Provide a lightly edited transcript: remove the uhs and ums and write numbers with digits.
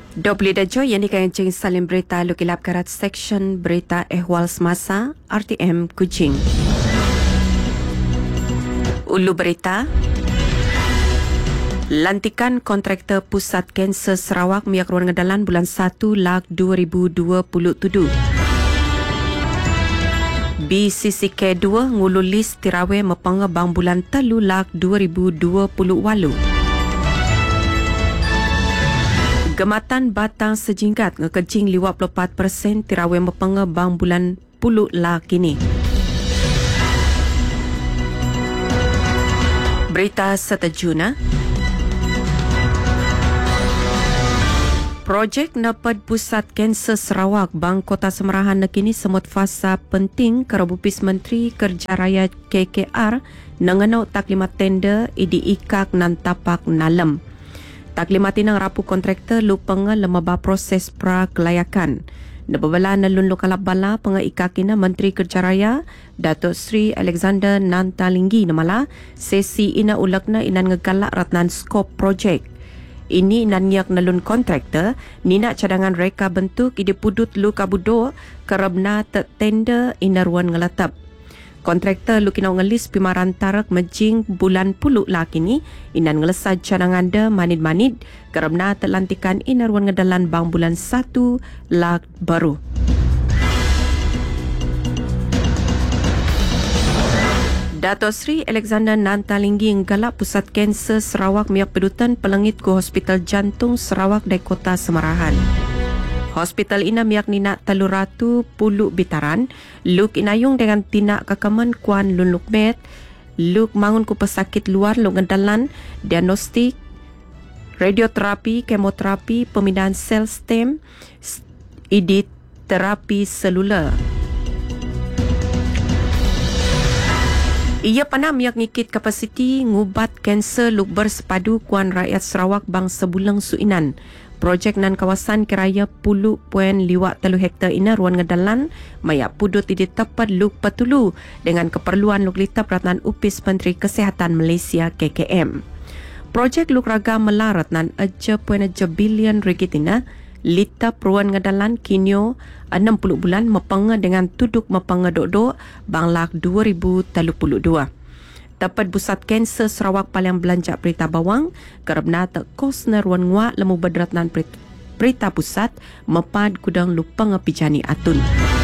Dobli dajo yang dikancing salim berita lukilap karat section berita ehwal semasa RTM Kuching. Ulu berita. Lantikan kontraktor Pusat Kanser Sarawak miak ruang ngedalan bulan 1 Lak 2027. BCCK 2 ngulu list tirawe mepanga bang bulan 3 Lak 2028. Gematan batang sejingkat ngekecing 54% tirawe mepanga bang bulan 10 Lak kini. Berita seterjuna. Projek Napad Pusat Kanser Sarawak Bang Kota Semerahan nekini semut fasa penting kerabupis Menteri Kerja Raya KKR nanganau taklimat tender ikak nan tapak nalem. Taklimat inang rapu kontraktor lupanga lemaba proses pra kelayakan. Nebabala nalun lokalap bala pengaikakina Menteri Kerja Raya Datuk Sri Alexander Nantalinggi namala sesi ina ulakna inan ngegalak ratnan skop projek. Ini nanyak nalun kontraktor nina cadangan reka bentuk ide pudut lu kabudo kerabna tender inaruan ngelatap. Kontraktor lu kinau ngelis pimaran tarak mejing bulan puluk lakini inan ngelesad cadangan de manid-manid kerabna telantikan inaruan ngedalan bang bulan 1 lak baru. Datuk Sri Alexander Nantalinggi nggalak Pusat Kanser Sarawak miak pedutan pelengit ku Hospital Jantung Sarawak dari Kota Semerahan. Hospital ina miak nina taluratu puluk bitaran, luk inayung dengan tinak kakaman kuan lun lukmet, luk mangun ku pesakit luar luk ngedalan, diagnostik, radioterapi, kemoterapi, pemindahan sel stem, terapi seluler. Ia panah miak ngikit kapasiti ngubat kanser luk bersepadu kuan rakyat Sarawak bang sebulang suinan. Projek nan kawasan keraya puluk poin liwak 3 hektar ina ruan ngedalan mayak pudut di tepat luk patulu dengan keperluan luk litap ratnan upis Menteri Kesihatan Malaysia KKM. Projek luk raga melarat nan aja bilion ringgit ina litap ruan ngedalan kinyo 60 bulan mepanga dengan tuduk mepanga dok-dok banglak 2032. Dapat Pusat Kanser Sarawak paling belanja berita bawang kerana tak kos naruan nguak lemu bedratnan berita pusat mepad kudang lupang pijani atun.